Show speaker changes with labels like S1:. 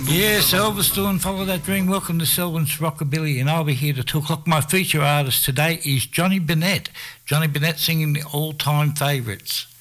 S1: Yes, Elvis doing Follow That Dream. Welcome to Selwyn's Rockabilly, and I'll be here to 2 o'clock. My feature artist today is Johnny Bennett. Johnny Bennett singing the all-time favourites.